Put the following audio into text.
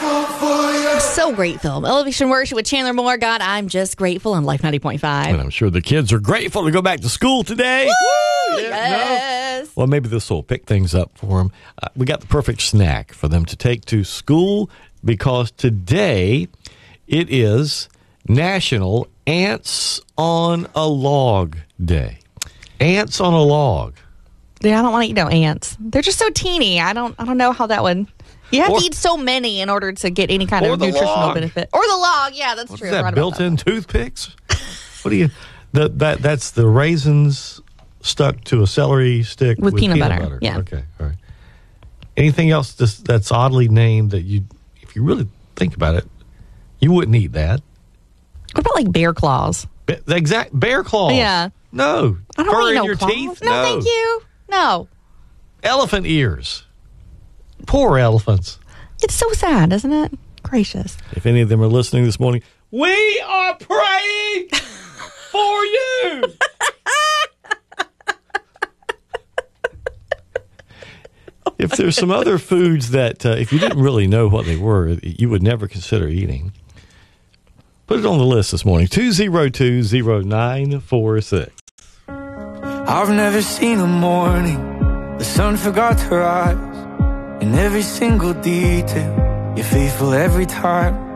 So grateful. Elevation Worship with Chandler Moore. God, I'm just grateful on Life 90.5. And I'm sure the kids are grateful to go back to school today. Woo! Yes. No? Well, maybe this will pick things up for them. We got the perfect snack for them to take to school because today it is National Ants on a Log Day. Ants on a log. Yeah, I don't want to eat no ants. They're just so teeny. I don't know how that would. You have to eat so many in order to get any kind of nutritional benefit. Or the log, yeah, that's true. Is that built-in toothpicks? What do you? That's the raisins stuck to a celery stick with peanut butter. Yeah. Okay. All right. Anything else that's oddly named that you, if you really think about it, you wouldn't eat that? What about like bear claws? The exact bear claws. Yeah. No. I don't Fur want in no your claws. teeth. No, thank you. No. Elephant ears. Poor elephants. It's so sad, isn't it? Gracious. If any of them are listening this morning, we are praying for you. If there's some other foods that, if you didn't really know what they were, you would never consider eating, put it on the list this morning. 2020946. I've never seen a morning the sun forgot to rise. In every single detail, you're faithful every time.